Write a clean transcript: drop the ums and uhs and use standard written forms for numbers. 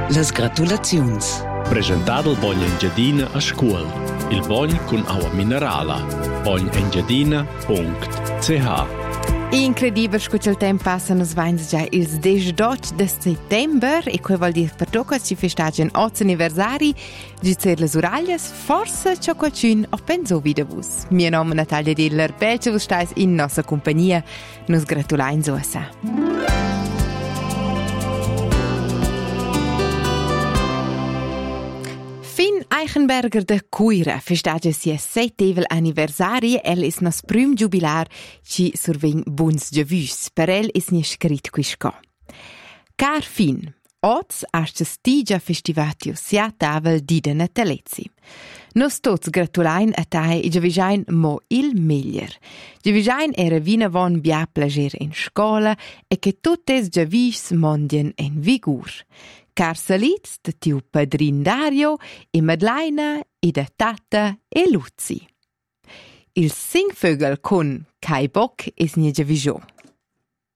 Las gratulaziuns. Presentato il Bogn Engiadina a scuola. Il Bogn con acqua minerale. bognengiadina.ch. Incredibile che il tempo passa, nos vains già il 18 di settembre e quel vuol dire per tocca ci festeggiano 8 anniversari di le Uraglias, forse c'è qualcuno o penso via vos. Mio nome è Natalia Diller, belce vos stais in nostra compagnia, nos gratulain sosa. Finn Eichenberger de Cuira festeggia sia 7. anniversari. El is nos prüm jubilar ci survegn buns giavüs. Per el is ni scrit quisco. Car Finn, oz hast stigia festivatio sia tavel dida natalezzi. Nos tots gratulain a tai e giavisain mo il meglier. Giavisain era vina von bia plager in scola e che tuttes giavis mondien en vigur. Car salits de tiu padrin Dario e Madleina e de tata e Luzi. Il singvögel con Kai Bock is nie giavisò.